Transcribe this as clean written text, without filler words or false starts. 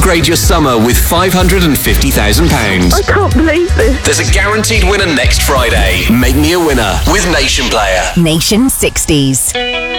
upgrade your summer with £550,000. I can't believe this. There's a guaranteed winner next Friday. Make me a winner with Nation Player. Nation 60s.